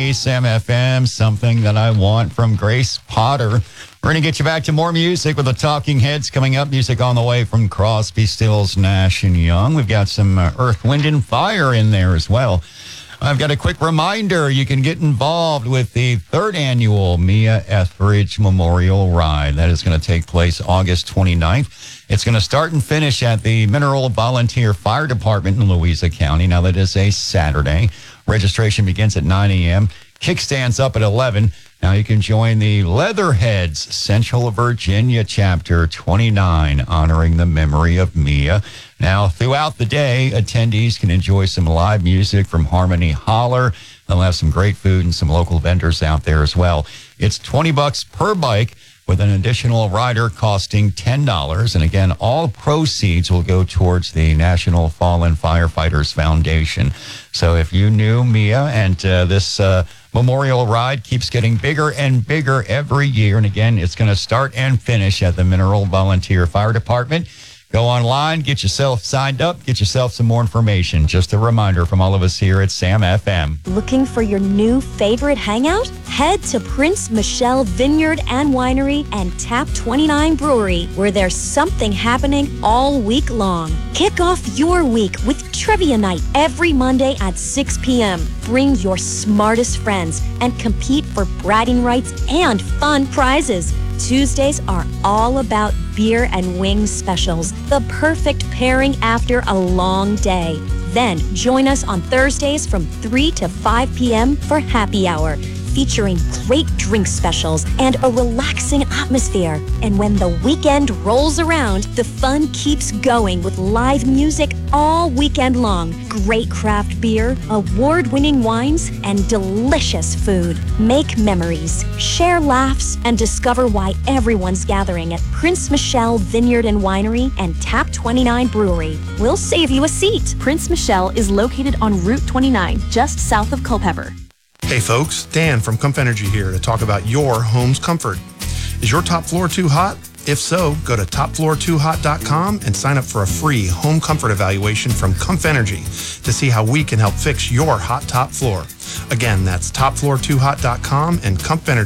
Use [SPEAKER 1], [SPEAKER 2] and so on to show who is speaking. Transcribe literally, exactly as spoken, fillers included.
[SPEAKER 1] me, Sam F M, Something That I Want from Grace Potter. We're going to get you back to more music with the Talking Heads coming up. Music on the way from Crosby, Stills, Nash and Young. We've got some uh, Earth, Wind and Fire in there as well. I've got a quick reminder. You can get involved with the third annual Mia Etheridge Memorial Ride. That is going to take place August twenty-ninth. It's going to start and finish at the Mineral Volunteer Fire Department in Louisa County. Now, that is a Saturday. Registration begins at nine a.m. Kickstand's up at eleven. Now you can join the Leatherheads Central Virginia Chapter twenty-nine, honoring the memory of Mia. Now, throughout the day, attendees can enjoy some live music from Harmony Holler. They'll have some great food and some local vendors out there as well. It's twenty bucks per bike, with an additional rider costing ten dollars. And again, all proceeds will go towards the National Fallen Firefighters Foundation. So if you knew Mia, and uh, this uh, memorial ride keeps getting bigger and bigger every year. And again, it's going to start and finish at the Mineral Volunteer Fire Department. Go online, get yourself signed up, get yourself some more information. Just a reminder from all of us here at Sam F M.
[SPEAKER 2] Looking for your new favorite hangout? Head to Prince Michelle Vineyard and Winery and Tap twenty-nine Brewery, where there's something happening all week long. Kick off your week with Trivia Night every Monday at six p.m. Bring your smartest friends and compete for bragging rights and fun prizes. Tuesdays are all about beer and wings specials, the perfect pairing after a long day. Then join us on Thursdays from three to five p.m. for happy hour, featuring great drink specials and a relaxing atmosphere. And when the weekend rolls around, the fun keeps going with live music all weekend long, great craft beer, award-winning wines, and delicious food. Make memories, share laughs, and discover why everyone's gathering at Prince Michelle Vineyard and Winery and Tap twenty-nine Brewery. We'll save you a seat.
[SPEAKER 3] Prince Michelle is located on Route twenty-nine, just south of Culpeper.
[SPEAKER 4] Hey folks, Dan from Comf Energy here to talk about your home's comfort. Is your top floor too hot? If so, go to top floor too hot dot com and sign up for a free home comfort evaluation from Comf Energy to see how we can help fix your hot top floor. Again, that's top floor too hot dot com and Comf Energy.